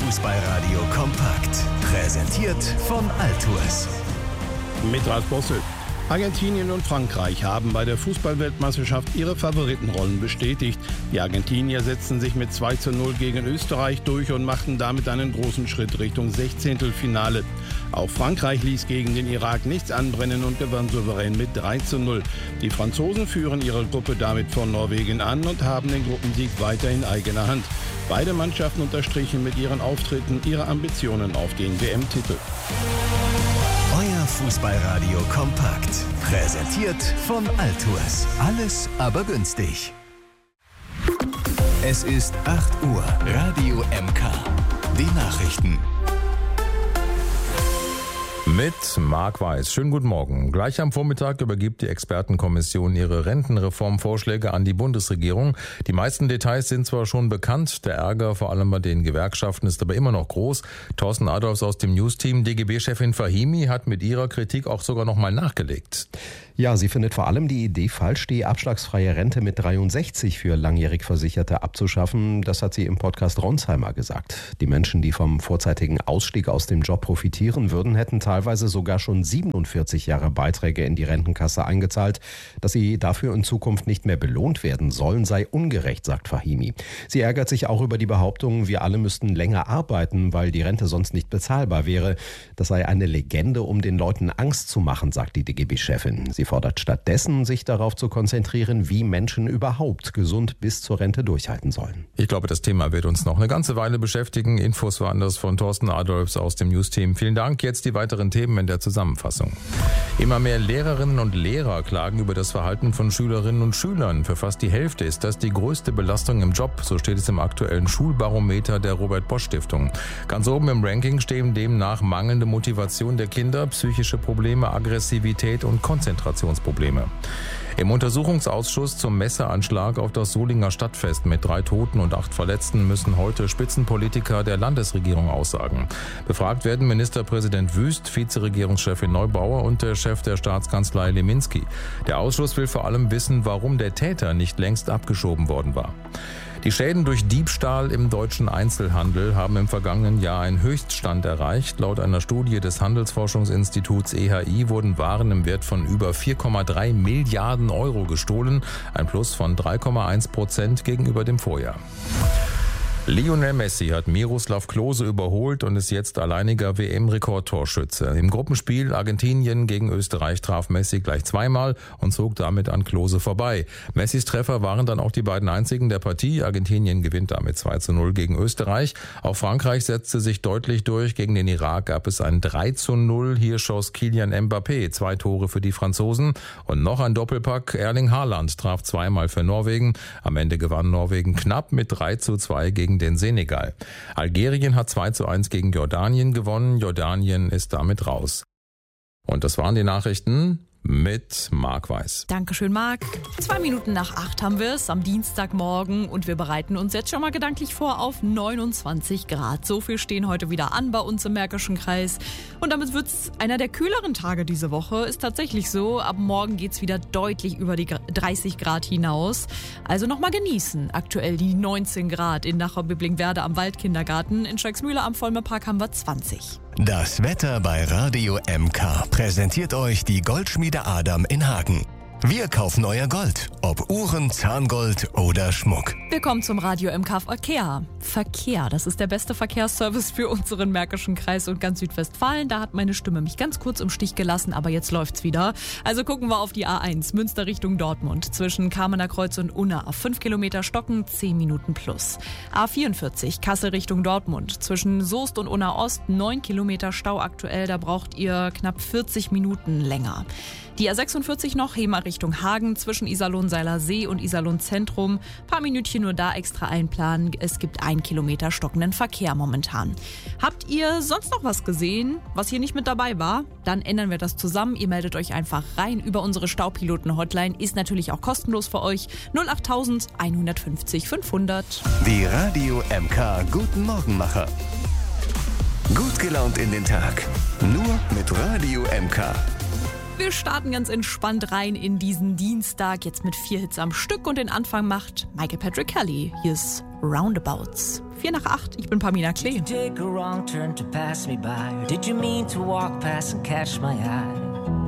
Fußballradio kompakt. Präsentiert von Altours. Mit Ralf Bossel. Argentinien und Frankreich haben bei der Fußballweltmeisterschaft ihre Favoritenrollen bestätigt. Die Argentinier setzten sich mit 2:0 gegen Österreich durch und machten damit einen großen Schritt Richtung 16. Auch Frankreich ließ gegen den Irak nichts anbrennen und gewann souverän mit 3:0. Die Franzosen führen ihre Gruppe damit vor Norwegen an und haben den Gruppensieg weiter in eigener Hand. Beide Mannschaften unterstrichen mit ihren Auftritten ihre Ambitionen auf den WM-Titel. Euer Fußballradio kompakt. Präsentiert von Altours. Alles aber günstig. Es ist 8 Uhr. Radio MK. Die Nachrichten. Mit Marc Weiß. Schönen guten Morgen. Gleich am Vormittag übergibt die Expertenkommission ihre Rentenreformvorschläge an die Bundesregierung. Die meisten Details sind zwar schon bekannt, der Ärger vor allem bei den Gewerkschaften ist aber immer noch groß. Thorsten Adolfs aus dem Newsteam, DGB-Chefin Fahimi, hat mit ihrer Kritik auch sogar nochmal nachgelegt. Ja, sie findet vor allem die Idee falsch, die abschlagsfreie Rente mit 63 für langjährig Versicherte abzuschaffen. Das hat sie im Podcast Ronsheimer gesagt. Die Menschen, die vom vorzeitigen Ausstieg aus dem Job profitieren würden, hätten teilweise sogar schon 47 Jahre Beiträge in die Rentenkasse eingezahlt. Dass sie dafür in Zukunft nicht mehr belohnt werden sollen, sei ungerecht, sagt Fahimi. Sie ärgert sich auch über die Behauptung, wir alle müssten länger arbeiten, weil die Rente sonst nicht bezahlbar wäre. Das sei eine Legende, um den Leuten Angst zu machen, sagt die DGB-Chefin. Sie fordert stattdessen, sich darauf zu konzentrieren, wie Menschen überhaupt gesund bis zur Rente durchhalten sollen. Ich glaube, das Thema wird uns noch eine ganze Weile beschäftigen. Infos waren das von Thorsten Adolfs aus dem Newsteam. Vielen Dank. Jetzt die weiteren Themen in der Zusammenfassung. Immer mehr Lehrerinnen und Lehrer klagen über das Verhalten von Schülerinnen und Schülern. Für fast die Hälfte ist das die größte Belastung im Job. So steht es im aktuellen Schulbarometer der Robert-Bosch-Stiftung. Ganz oben im Ranking stehen demnach mangelnde Motivation der Kinder, psychische Probleme, Aggressivität und Konzentration. Im Untersuchungsausschuss zum Messeranschlag auf das Solinger Stadtfest mit 3 Toten und 8 Verletzten müssen heute Spitzenpolitiker der Landesregierung aussagen. Befragt werden Ministerpräsident Wüst, Vizeregierungschefin Neubauer und der Chef der Staatskanzlei Leminski. Der Ausschuss will vor allem wissen, warum der Täter nicht längst abgeschoben worden war. Die Schäden durch Diebstahl im deutschen Einzelhandel haben im vergangenen Jahr einen Höchststand erreicht. Laut einer Studie des Handelsforschungsinstituts EHI wurden Waren im Wert von über 4,3 Milliarden Euro gestohlen, ein Plus von 3,1% gegenüber dem Vorjahr. Lionel Messi hat Miroslav Klose überholt und ist jetzt alleiniger WM-Rekordtorschütze. Im Gruppenspiel Argentinien gegen Österreich traf Messi gleich zweimal und zog damit an Klose vorbei. Messis Treffer waren dann auch die beiden einzigen der Partie. Argentinien gewinnt damit 2:0 gegen Österreich. Auch Frankreich setzte sich deutlich durch. Gegen den Irak gab es ein 3:0. Hier schoss Kylian Mbappé 2 Tore für die Franzosen. Und noch ein Doppelpack. Erling Haaland traf zweimal für Norwegen. Am Ende gewann Norwegen knapp mit 3:2 gegen den Senegal. Algerien hat 2:1 gegen Jordanien gewonnen. Jordanien ist damit raus. Und das waren die Nachrichten mit Marc Weiß. Dankeschön, Marc. 2 Minuten nach 8 haben wir es am Dienstagmorgen und wir bereiten uns jetzt schon mal gedanklich vor auf 29 Grad. So viel stehen heute wieder an bei uns im Märkischen Kreis. Und damit wird es einer der kühleren Tage diese Woche. Ist tatsächlich so. Ab morgen geht es wieder deutlich über die 30 Grad hinaus. Also nochmal genießen. Aktuell die 19 Grad in Nachau-Biblingenwerder am Waldkindergarten. In Steigsmühle am Vollmerpark haben wir 20. Das Wetter bei Radio MK präsentiert euch die Goldschmiede Adam in Hagen. Wir kaufen euer Gold, ob Uhren, Zahngold oder Schmuck. Willkommen zum Radio MK Verkehr. Verkehr, das ist der beste Verkehrsservice für unseren Märkischen Kreis und ganz Südwestfalen. Da hat meine Stimme mich ganz kurz im Stich gelassen, aber jetzt läuft's wieder. Also gucken wir auf die A1, Münster Richtung Dortmund. Zwischen Kamener Kreuz und Unna. 5 Kilometer Stocken, 10 Minuten plus. A44, Kassel Richtung Dortmund. Zwischen Soest und Unna Ost, 9 Kilometer Stau aktuell. Da braucht ihr knapp 40 Minuten länger. Die A46 noch, Hema Richtung Hagen, zwischen Iserlohn-Seiler See und Iserlohn-Zentrum. Paar Minütchen nur da extra einplanen. Es gibt 1 Kilometer stockenden Verkehr momentan. Habt ihr sonst noch was gesehen, was hier nicht mit dabei war? Dann ändern wir das zusammen. Ihr meldet euch einfach rein über unsere Staupiloten-Hotline. Ist natürlich auch kostenlos für euch. 08000 150 500. Die Radio MK Guten Morgenmacher. Gut gelaunt in den Tag. Nur mit Radio MK. Wir starten ganz entspannt rein in diesen Dienstag, jetzt mit 4 Hits am Stück und den Anfang macht Michael Patrick Kelly. Hier ist Roundabouts. 7:45, ich bin Pamina Klee. Take a wrong turn to pass me by, or did you mean to walk past and catch my eye?